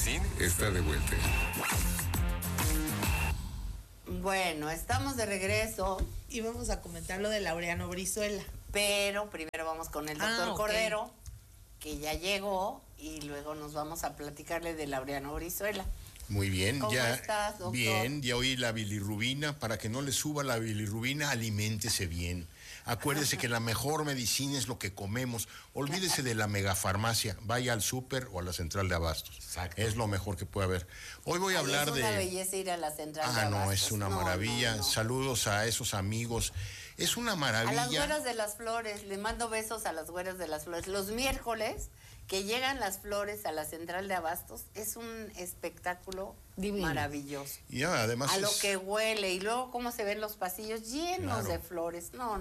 Cine está de vuelta. Bueno, estamos de regreso. Y vamos a comentar lo de Laureano Brizuela. Pero primero vamos con el doctor Cordero, que ya llegó, y luego nos vamos a platicarle de Laureano Brizuela. Muy bien, ¿Cómo estás, doctor? Bien, ya oí la bilirrubina. Para que no le suba la bilirrubina, aliméntese bien. Acuérdese que la mejor medicina es lo que comemos. Olvídese de la megafarmacia. Vaya al súper o a la central de abastos. Exacto. Es lo mejor que puede haber. Hoy voy a hablar de... Es una belleza ir a la central de abastos. No, es una maravilla. No. Saludos a esos amigos. Es una maravilla. A las güeras de las flores. Le mando besos a las güeras de las flores. Los miércoles que llegan las flores a la central de abastos, es un espectáculo divino, maravilloso. Y además lo que huele, y luego cómo se ven los pasillos llenos de flores. No.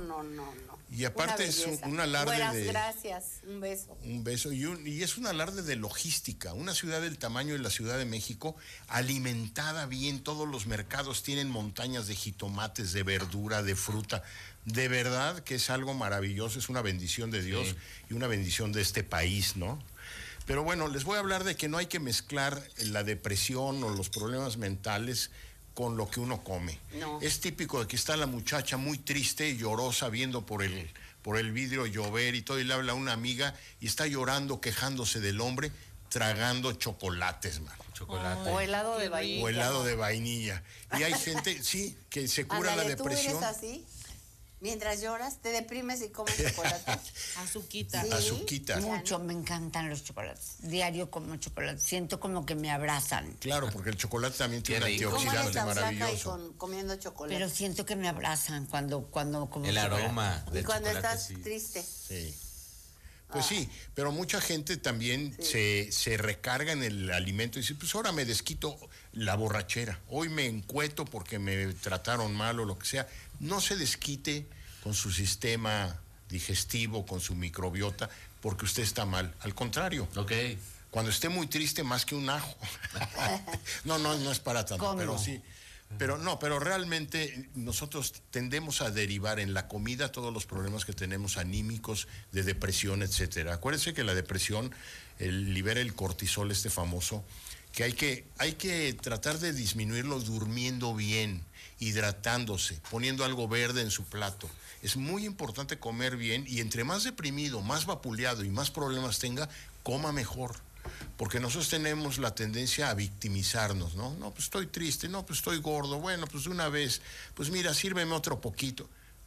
Y aparte es un alarde Güeras, gracias, un beso. Un beso, y es un alarde de logística. Una ciudad del tamaño de la Ciudad de México, alimentada bien, todos los mercados tienen montañas de jitomates, de verdura, de fruta. De verdad que es algo maravilloso, es una bendición de Dios y una bendición de este país, ¿no? Pero bueno, les voy a hablar de que no hay que mezclar la depresión o los problemas mentales con lo que uno come. No. Es típico de que está la muchacha muy triste y llorosa viendo por el vidrio llover y todo, y le habla a una amiga y está llorando, quejándose del hombre, tragando chocolates, man. Chocolate. O helado de vainilla. O helado de vainilla. Y hay gente, sí, que se cura la depresión. ¿Tú eres así? Mientras lloras, te deprimes y comes chocolate. Azuquita. ¿Sí? Azuquita. Mucho, me encantan los chocolates. Diario como chocolate. Siento como que me abrazan. Claro, porque el chocolate también tiene un ¿Cómo eres antioxidante tan maravilloso. flaca y comiendo chocolate? Pero siento que me abrazan cuando como el chocolate. aroma del y cuando chocolate, estás triste. Sí. Pues sí, pero mucha gente también se recarga en el alimento y dice, pues ahora me desquito la borrachera, hoy me encueto porque me trataron mal o lo que sea. No se desquite con su sistema digestivo, con su microbiota, porque usted está mal. Al contrario. Ok. Cuando esté muy triste, más que un ajo. No es para tanto, pero sí. Pero realmente nosotros tendemos a derivar en la comida todos los problemas que tenemos anímicos, de depresión, etcétera. Acuérdense que la depresión libera el cortisol famoso, que hay que tratar de disminuirlo durmiendo bien, hidratándose, poniendo algo verde en su plato. Es muy importante comer bien, y entre más deprimido, más vapuleado y más problemas tenga, coma mejor. Porque nosotros tenemos la tendencia a victimizarnos, ¿no? No, pues estoy triste, no, pues estoy gordo, bueno, pues de una vez, pues mira, sírveme otro poquito.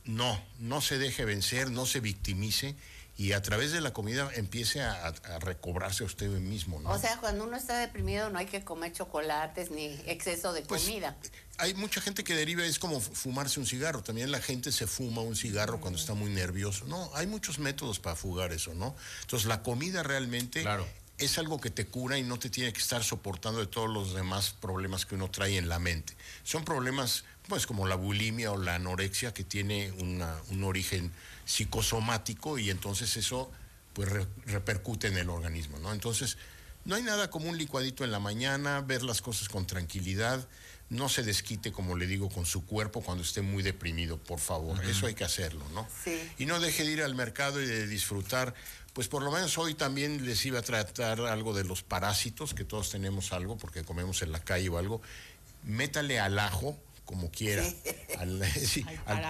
No se deje vencer, no se victimice, y a través de la comida empiece a recobrarse a usted mismo, ¿no? O sea, cuando uno está deprimido no hay que comer chocolates ni exceso de comida. Hay mucha gente que deriva, es como fumarse un cigarro. También la gente se fuma un cigarro cuando está muy nervioso. No, hay muchos métodos para fugar eso, ¿no? Entonces la comida realmente es algo que te cura y no te tiene que estar soportando de todos los demás problemas que uno trae en la mente. Son problemas, pues, como la bulimia o la anorexia, que tiene un origen psicosomático, y entonces eso, pues, repercute en el organismo, ¿no? Entonces, no hay nada como un licuadito en la mañana, ver las cosas con tranquilidad. No se desquite, como le digo, con su cuerpo cuando esté muy deprimido, por favor. Eso hay que hacerlo, ¿no? Sí. Y no deje de ir al mercado y de disfrutar. Pues por lo menos hoy también les iba a tratar algo de los parásitos, que todos tenemos algo porque comemos en la calle o algo. Métale al ajo, como quiera. Sí.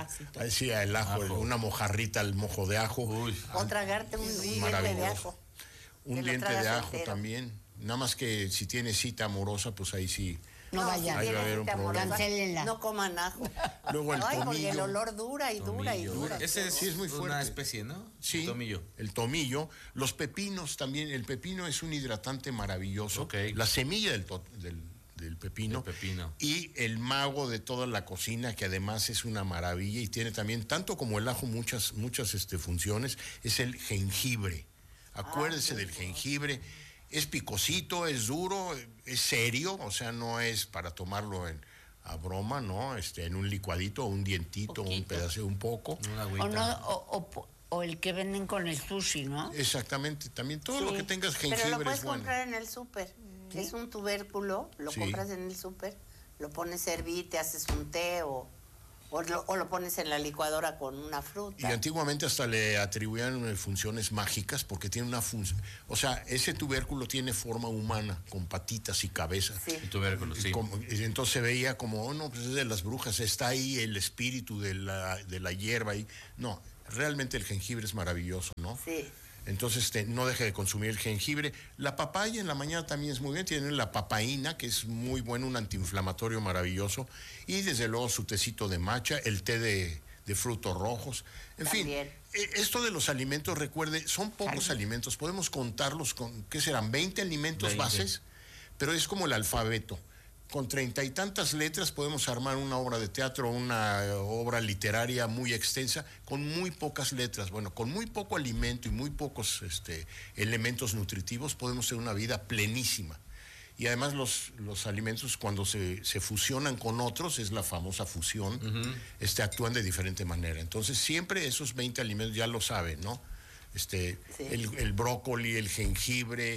Al ajo, una mojarrita al mojo de ajo. O tragarte un diente de ajo. Un diente de ajo también. Nada más que si tiene cita amorosa, pues ahí sí. No vayan. Ahí va a haber un problema. Cancélenla. No coman ajo. Luego el tomillo. Porque el olor dura. Ese sí es muy fuerte. Una especie, ¿no? Sí, el tomillo. Los pepinos también. El pepino es un hidratante maravilloso. La semilla del pepino. Y el mago de toda la cocina, que además es una maravilla y tiene también, tanto como el ajo, muchas funciones, es el jengibre. Acuérdense del jengibre. Es picosito, es duro, es serio, o sea, no es para tomarlo a broma, ¿no? En un licuadito, un dientito, un pedazo, un poco. O el que venden con el sushi, ¿no? Exactamente, también todo lo que tengas jengibre es bueno. Pero lo puedes comprar en el súper. ¿Sí? Es un tubérculo, lo compras en el súper, lo pones a hervir, te haces un té o O lo pones en la licuadora con una fruta. Y antiguamente hasta le atribuían funciones mágicas porque tiene una función. O sea, ese tubérculo tiene forma humana, con patitas y cabeza. Sí. El tubérculo, sí. Y entonces se veía como, oh, no, pues es de las brujas, está ahí el espíritu de la hierba ahí. No, realmente el jengibre es maravilloso, ¿no? Sí. Entonces no deje de consumir el jengibre. La papaya en la mañana también es muy bien. Tienen la papaína, que es muy bueno, un antiinflamatorio maravilloso. Y desde luego su tecito de matcha, el té de frutos rojos. En También. fin, esto de los alimentos, recuerde, son pocos alimentos. Podemos contarlos con, ¿qué serán? 20 alimentos 20. bases, pero es como el alfabeto. Con 30 y tantas letras podemos armar una obra de teatro, una obra literaria muy extensa, con muy pocas letras. Bueno, con muy poco alimento y muy pocos elementos nutritivos podemos tener una vida plenísima. Y además los alimentos cuando se fusionan con otros, es la famosa fusión, actúan de diferente manera. Entonces siempre esos 20 alimentos ya lo saben, ¿no? Sí. El brócoli, el jengibre,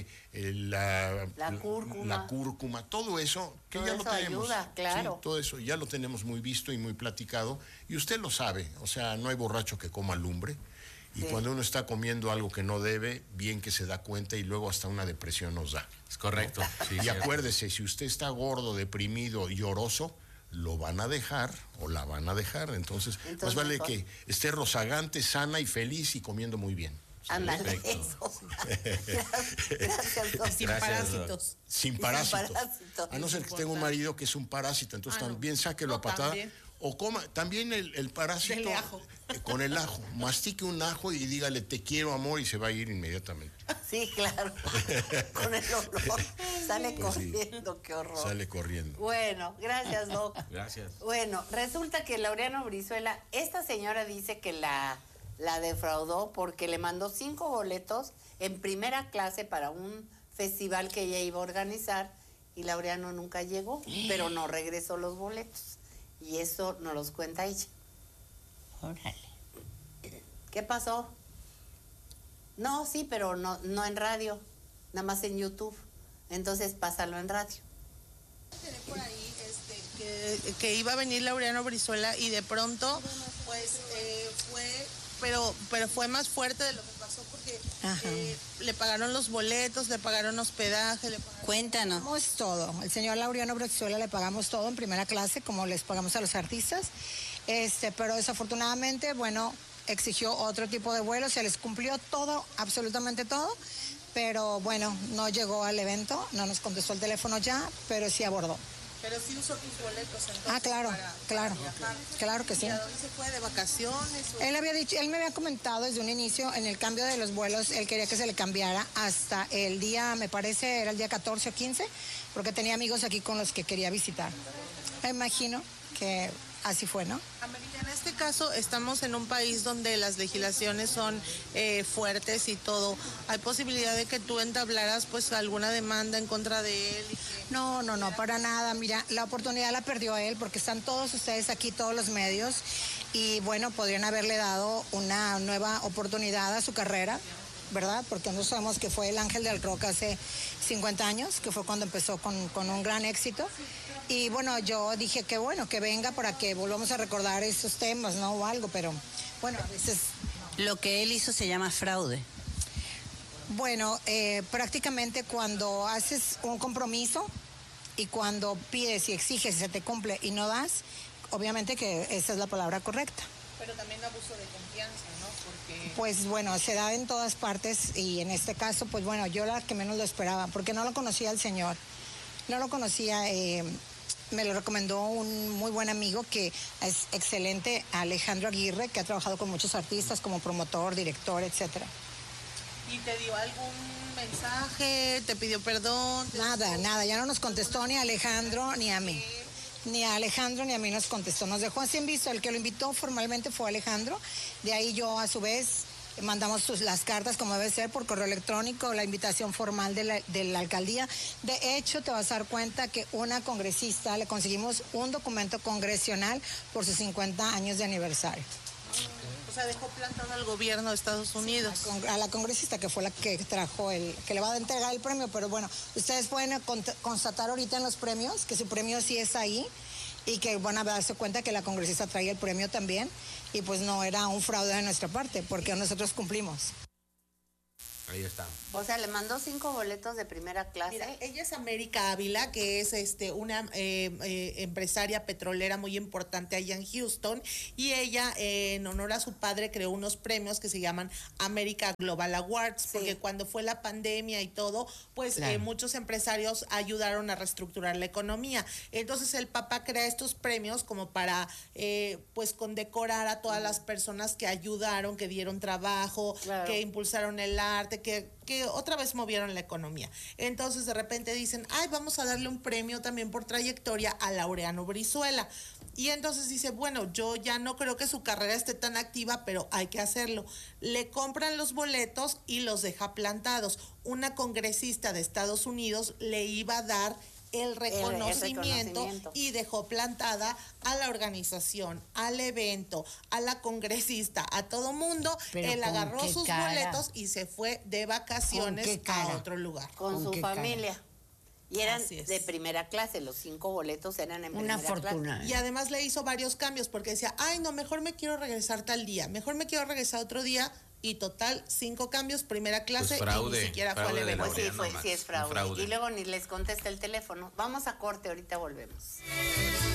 la cúrcuma. cúrcuma, todo eso que Todo ya lo eso tenemos. ayuda, claro. Sí, todo eso ya lo tenemos muy visto y muy platicado. Y usted lo sabe, o sea, no hay borracho que coma lumbre. Y Sí. cuando uno está comiendo algo que no debe, bien que se da cuenta y luego hasta una depresión nos da. Es correcto. Sí, Y cierto. acuérdese, si usted está gordo, deprimido, lloroso, lo van a dejar o la van a dejar. Entonces más vale mejor. que esté rozagante, sana y feliz y comiendo muy bien. Ándale, Perfecto. eso. Gracias, doctor. Sin Gracias, parásitos. Sin parásitos. parásitos. A no ser que tenga un marido que es un parásito, entonces Ah, no. también sáquelo No, a patada. también. O coma, también el parásito Dele ajo. Con el ajo. Mastique un ajo y dígale te quiero amor y se va a ir inmediatamente. Sí, claro. Con el olor. Sale Pues sí. corriendo, qué horror. Sale corriendo. Bueno, gracias, Doc. Gracias. Bueno, resulta que Laureano Brizuela, esta señora dice que la defraudó porque le mandó 5 boletos en primera clase para un festival que ella iba a organizar y Laureano nunca llegó, pero no regresó los boletos. Y eso nos los cuenta ella. Órale. ¿Qué pasó? No, sí, pero no en radio, nada más en YouTube. Entonces pásalo en radio. Por ahí que iba a venir Laureano Brizuela y de pronto pues pero fue más fuerte de lo que pasó porque Ajá. le pagaron los boletos, le pagaron hospedaje, le pagaron... Cuéntanos. Pagamos todo. El señor Laureano Brizuela le pagamos todo en primera clase, como les pagamos a los artistas. Pero desafortunadamente, bueno, exigió otro tipo de vuelo, se les cumplió todo, absolutamente todo, pero bueno, no llegó al evento, no nos contestó el teléfono ya, pero sí abordó. Pero sí usó tus boletos entonces. Ah, claro, claro, viajar. claro que sí. ¿Y a dónde se fue? ¿De vacaciones? o- Él me había comentado desde un inicio, en el cambio de los vuelos, él quería que se le cambiara hasta el día, me parece, era el día 14 o 15, porque tenía amigos aquí con los que quería visitar. Me imagino que así fue, ¿no? Amelia, en este caso estamos en un país donde las legislaciones son fuertes y todo. ¿Hay posibilidad de que tú entablaras pues alguna demanda en contra de él? No, para nada. Mira, la oportunidad la perdió él porque están todos ustedes aquí, todos los medios, y bueno, podrían haberle dado una nueva oportunidad a su carrera, ¿verdad? Porque nosotros sabemos que fue el ángel del rock hace 50 años, que fue cuando empezó con un gran éxito. Y bueno, yo dije que bueno, que venga para que volvamos a recordar esos temas, ¿no? O algo, pero bueno, a veces... Lo que él hizo se llama fraude. Bueno, prácticamente cuando haces un compromiso y cuando pides y exiges y se te cumple y no das, obviamente que esa es la palabra correcta. Pero también abuso de confianza, ¿no? Porque... Pues bueno, se da en todas partes y en este caso, pues bueno, yo la que menos lo esperaba, porque no lo conocía el señor. No lo conocía, me lo recomendó un muy buen amigo que es excelente, Alejandro Aguirre, que ha trabajado con muchos artistas como promotor, director, etcétera. ¿Y te dio algún mensaje? ¿Te pidió perdón? Nada, ya no nos contestó ni a Alejandro ni a mí. Ni a Alejandro ni a mí nos contestó. Nos dejó así en visto. El que lo invitó formalmente fue Alejandro. De ahí yo, a su vez, mandamos las cartas como debe ser por correo electrónico, la invitación formal de la alcaldía. De hecho, te vas a dar cuenta que una congresista le conseguimos un documento congresional por sus 50 años de aniversario. O sea, dejó plantado al gobierno de Estados Unidos. A la congresista que fue la que trajo que le va a entregar el premio, pero bueno, ustedes pueden constatar ahorita en los premios que su premio sí es ahí y que van a darse cuenta que la congresista traía el premio también y pues no era un fraude de nuestra parte porque nosotros cumplimos. Ahí está. O sea, le mandó 5 boletos de primera clase. Mira, ella es América Ávila, que es una empresaria petrolera muy importante allá en Houston, y ella en honor a su padre creó unos premios que se llaman America Global Awards, Sí. porque cuando fue la pandemia y todo, pues Claro. muchos empresarios ayudaron a reestructurar la economía. Entonces el papá crea estos premios como para pues condecorar a todas las personas que ayudaron, que dieron trabajo, Claro. que impulsaron el arte, que otra vez movieron la economía. Entonces de repente dicen, ay, vamos a darle un premio también por trayectoria a Laureano Brizuela. Y entonces dice, bueno, yo ya no creo que su carrera esté tan activa, pero hay que hacerlo. Le compran los boletos y los deja plantados. Una congresista de Estados Unidos le iba a dar el reconocimiento y dejó plantada a la organización, al evento, a la congresista, a todo mundo. Pero Él ¿con agarró qué sus cara? boletos y se fue de vacaciones ¿Con qué cara? a otro lugar. Con ¿Con su qué cara? familia. Y eran Así es. de primera clase, los 5 boletos eran en Una primera fortuna. clase. Y además le hizo varios cambios porque decía, ay, no, mejor me quiero regresar tal día, mejor me quiero regresar otro día. Y total, 5 cambios, primera clase, fraude, y ni siquiera fue al fraude de evento. Pues sí, Laureano, Max, sí es un fraude. fraude. Y luego ni les contesta el teléfono. Vamos a corte, ahorita volvemos.